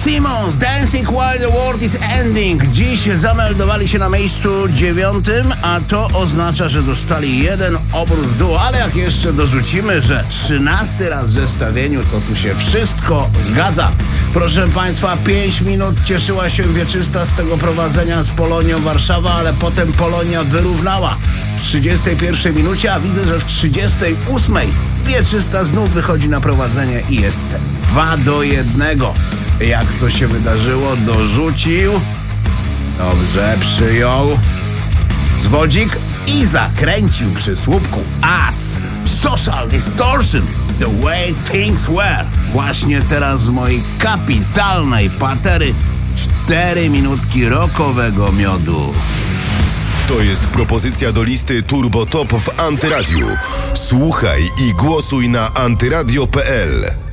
Simmons, Dancing While the World is Ending. Dziś zameldowali się na miejscu 9, a to oznacza, że dostali jeden obrót w dół. Ale jak jeszcze dorzucimy, że 13 raz w zestawieniu, to tu się wszystko zgadza. Proszę Państwa, 5 minut cieszyła się Wieczysta z tego prowadzenia z Polonią Warszawa, ale potem Polonia wyrównała w 31 minucie, a widzę, że w 38 Wieczysta znów wychodzi na prowadzenie i jest 2-1. Jak to się wydarzyło? Dorzucił. Dobrze, przyjął. Zwodzik i zakręcił przy słupku. As. Social Distortion. The way things were. Właśnie teraz z mojej kapitalnej patery 4 minutki rockowego miodu. To jest propozycja do listy Turbo Top w Antyradiu. Słuchaj i głosuj na antyradio.pl.